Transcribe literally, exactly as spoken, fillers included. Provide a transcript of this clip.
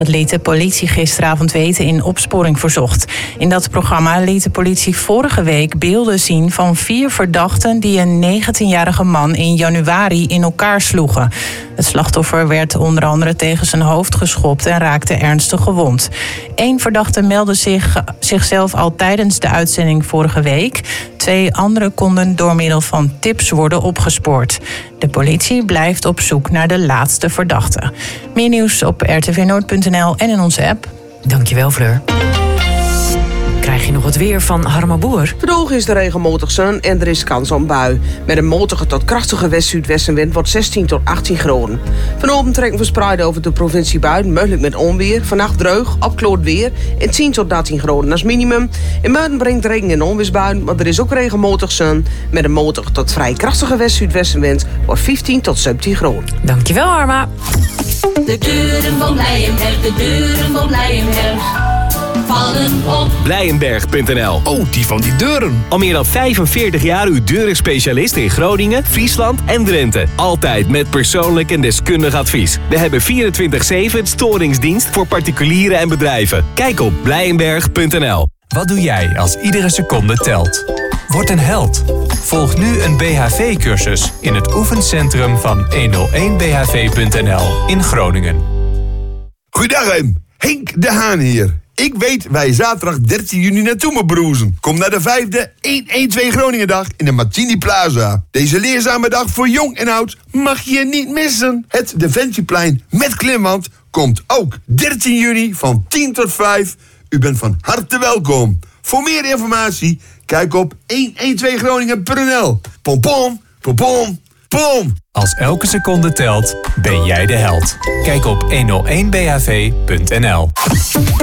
Dat liet de politie gisteravond weten in Opsporing Verzocht. In dat programma liet de politie vorige week beelden zien van vier verdachten die een negentienjarige man in januari in elkaar sloegen. Het slachtoffer werd onder andere tegen zijn hoofd geschopt en raakte ernstig gewond. Eén verdachte meldde zich, zichzelf al tijdens de uitzending vorige week. Twee anderen konden door middel van tips worden opgespoord. De politie blijft op zoek naar de laatste verdachte. Meer nieuws op r t v noord punt n l en in onze app. Dankjewel, Fleur. Krijg je nog het weer van Harma Boer? Droog is de regenmatig zon en er is kans op bui. Met een matige tot krachtige west-zuidwestenwind wordt zestien tot achttien graden. Vanavond trekken verspreid over de provincie buiten, mogelijk met onweer. Vannacht dreug, opkloot weer en tien tot dertien graden als minimum. In buiten brengt regen en onweersbuien, maar er is ook regenmatig zon. Met een matige tot vrij krachtige west-zuidwestenwind wordt vijftien tot zeventien graden. Dankjewel, Harma. De deuren van Blijenberg, de deuren van Blijenberg vallen op Blijenberg punt n l. Oh, die van die deuren. Al meer dan vijfenveertig jaar uw deurenspecialist in Groningen, Friesland en Drenthe. Altijd met persoonlijk en deskundig advies. We hebben vierentwintig zeven storingsdienst voor particulieren en bedrijven. Kijk op Blijenberg punt n l. Wat doe jij als iedere seconde telt? Word een held. Volg nu een B H V-cursus in het oefencentrum van honderdéén B H V punt n l in Groningen. Goeiedag, Em. Henk de Haan hier. Ik weet waar je zaterdag dertien juni naartoe moet broezen. Kom naar de vijfde honderdtwaalf Groningendag in de Martini Plaza. Deze leerzame dag voor jong en oud mag je niet missen. Het Defensieplein met klimwand komt ook dertien juni van tien tot vijf. U bent van harte welkom. Voor meer informatie, kijk op honderdtwaalf groningen punt n l. Pom pom, pom pom, pom. Als elke seconde telt, ben jij de held. Kijk op honderdéén B H V punt n l.